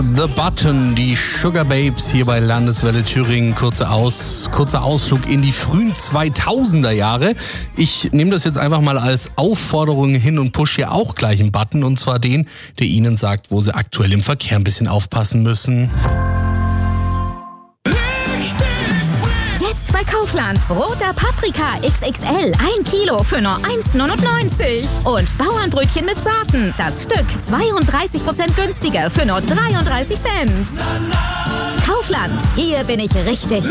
The Button, die Sugar Babes hier bei Landeswelle Thüringen. Kurzer Ausflug in die frühen 2000er Jahre. Ich nehme das jetzt einfach mal als Aufforderung hin und push hier auch gleich einen Button. Und zwar den, der Ihnen sagt, wo Sie aktuell im Verkehr ein bisschen aufpassen müssen. Jetzt bei Kaufland. Roter Paprika XXL. 1 Kilo für nur 1,99. Und Bauernbrötchen mit Sorten. Das Stück 32% günstiger für nur 33 Cent. Kaufland. Hier bin ich richtig.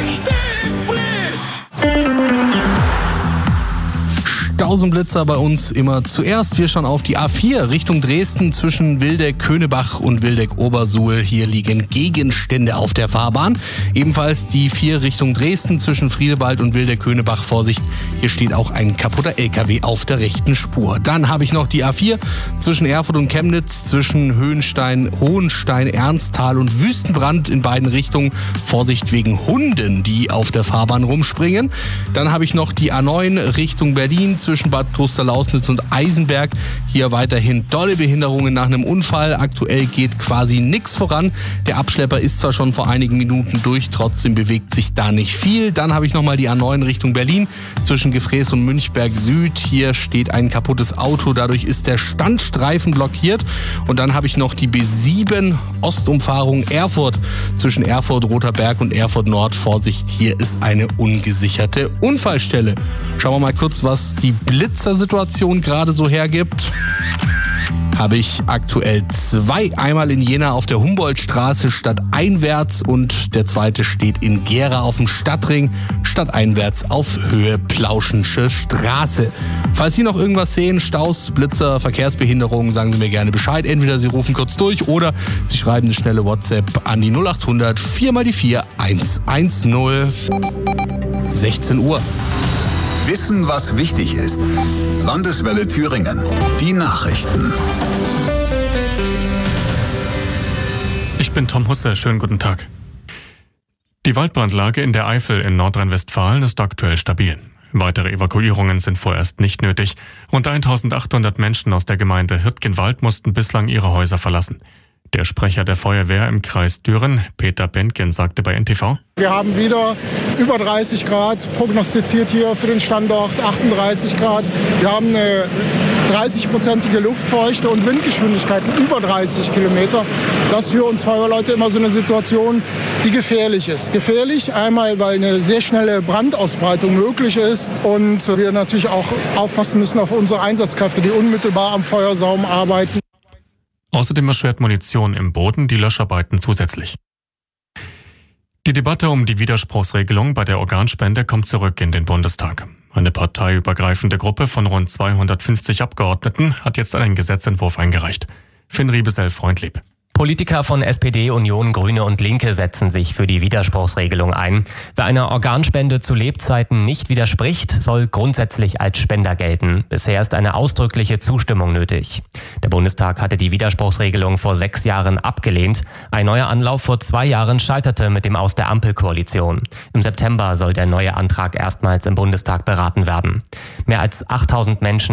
Stausenblitzer bei uns immer zuerst. Wir schauen auf die A4 Richtung Dresden zwischen Wildeck-Köhnebach und Wildeck-Obersuhl. Hier liegen Gegenstände auf der Fahrbahn. Ebenfalls die 4 Richtung Dresden zwischen Friedewald und Wildeck-Köhnebach. Vorsicht, hier steht auch ein kaputter LKW auf der rechten Spur. Dann habe ich noch die A4 zwischen Erfurt und Chemnitz, zwischen Hohenstein, Ernsthal und Wüstenbrand in beiden Richtungen. Vorsicht wegen Hunden, die auf der Fahrbahn rumspringen. Dann habe ich noch die A9 Richtung Berlin zwischen Bad Klosterlausnitz und Eisenberg. Hier weiterhin dolle Behinderungen nach einem Unfall. Aktuell geht quasi nichts voran. Der Abschlepper ist zwar schon vor einigen Minuten durch, trotzdem bewegt sich da nicht viel. Dann habe ich nochmal die A9 Richtung Berlin zwischen Gefräß und Münchberg Süd. Hier steht ein kaputtes Auto, dadurch ist der Standstreifen blockiert. Und dann habe ich noch die B7 Ostumfahrung Erfurt zwischen Erfurt Roter Berg und Erfurt Nord. Vorsicht, hier ist eine ungesicherte Unfallstelle. Schauen wir mal kurz, was die Blitzersituation gerade so hergibt. Habe ich aktuell 2. Einmal in Jena auf der Humboldtstraße stadteinwärts und der zweite steht in Gera auf dem Stadtring stadteinwärts auf Höhe Plauschensche Straße. Falls Sie noch irgendwas sehen, Staus, Blitzer, Verkehrsbehinderungen, sagen Sie mir gerne Bescheid. Entweder Sie rufen kurz durch oder Sie schreiben eine schnelle WhatsApp an die 0800 4x4 110. 16 Uhr. Wissen, was wichtig ist. Landeswelle Thüringen. Die Nachrichten. Ich bin Tom Husse. Schönen guten Tag. Die Waldbrandlage in der Eifel in Nordrhein-Westfalen ist aktuell stabil. Weitere Evakuierungen sind vorerst nicht nötig. Rund 1800 Menschen aus der Gemeinde Hürtgenwald mussten bislang ihre Häuser verlassen. Der Sprecher der Feuerwehr im Kreis Düren, Peter Bentgen, sagte bei NTV: Wir haben wieder über 30 Grad prognostiziert hier für den Standort, 38 Grad. Wir haben eine 30-prozentige Luftfeuchte und Windgeschwindigkeiten über 30 Kilometer. Das ist für uns Feuerwehrleute immer so eine Situation, die gefährlich ist. Gefährlich einmal, weil eine sehr schnelle Brandausbreitung möglich ist und wir natürlich auch aufpassen müssen auf unsere Einsatzkräfte, die unmittelbar am Feuersaum arbeiten. Außerdem erschwert Munition im Boden die Löscharbeiten zusätzlich. Die Debatte um die Widerspruchsregelung bei der Organspende kommt zurück in den Bundestag. Eine parteiübergreifende Gruppe von rund 250 Abgeordneten hat jetzt einen Gesetzentwurf eingereicht. Finn Riebesell-Freundlieb. Politiker von SPD, Union, Grüne und Linke setzen sich für die Widerspruchsregelung ein. Wer einer Organspende zu Lebzeiten nicht widerspricht, soll grundsätzlich als Spender gelten. Bisher ist eine ausdrückliche Zustimmung nötig. Der Bundestag hatte die Widerspruchsregelung vor 6 Jahren abgelehnt. Ein neuer Anlauf vor 2 Jahren scheiterte mit dem Aus der Ampelkoalition. Im September soll der neue Antrag erstmals im Bundestag beraten werden. Mehr als 8000 Menschen